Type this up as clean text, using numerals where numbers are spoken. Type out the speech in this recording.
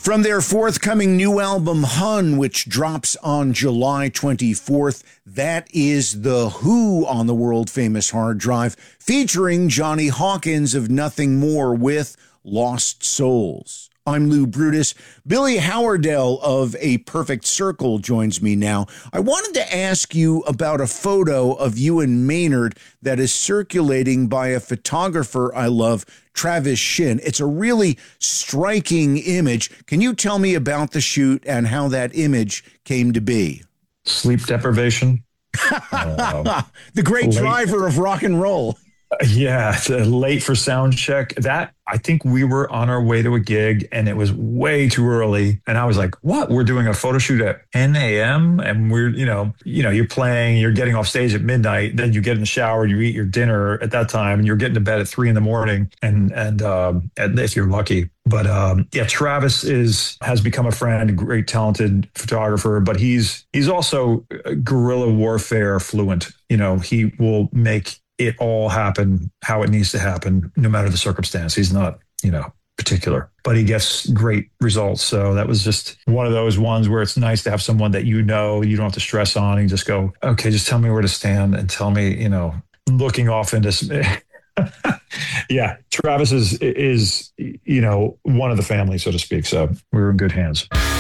From their forthcoming new album, Hun, which drops on July 24th, that is The Who on the world-famous hard drive, featuring Johnny Hawkins of Nothing More with Lost Souls. I'm Lou Brutus. Billy Howerdel of A Perfect Circle joins me now. I wanted to ask you about a photo of you and Maynard that is circulating by a photographer I love, Travis Shin. It's a really striking image. Can you tell me about the shoot and how that image came to be? Sleep deprivation. The great driver of rock and roll. Yeah, late for sound check. That, I think we were on our way to a gig and it was way too early. And I was like, what? We're doing a photo shoot at 10 a.m. and we're, you're playing, you're getting off stage at midnight, then you get in the shower, you eat your dinner at that time, and you're getting to bed at 3 a.m. and if you're lucky. But Travis has become a friend, a great talented photographer, but he's also guerrilla warfare fluent. He will make it all happen how it needs to happen, no matter the circumstance. He's not, particular, but he gets great results. So that was just one of those ones where it's nice to have someone that you don't have to stress on and just go, okay, just tell me where to stand and tell me, looking off into Travis is one of the family, so to speak. So we were in good hands.